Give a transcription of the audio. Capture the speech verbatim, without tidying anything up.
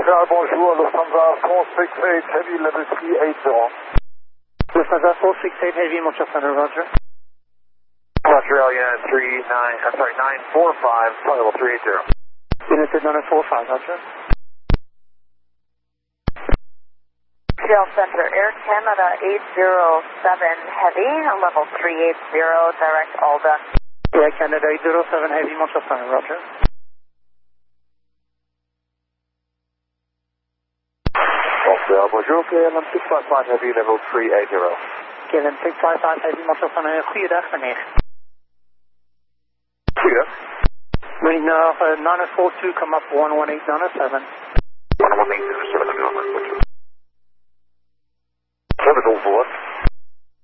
Montreal, bonjour, Lufthansa four six eight, heavy level three eight zero. Lufthansa four six eight Heavy, Montreal Center, roger. Montreal, unit three nine, I'm sorry, nine four five, flight level three eight zero. Unit nine four five, roger. Montreal Center, Air Canada eight zero seven Heavy, level three eight zero, direct Alda. Air Canada eight zero seven Heavy, Montreal Center, roger. Montreal, bonjour, K L M six five five, heavy level three eight zero. K L M six five five Heavy, Montreal Center, goeiedag meneer. Goeiedag. Meneer, uh, nine four two, come up one one eight nine seven. one one eight nine seven,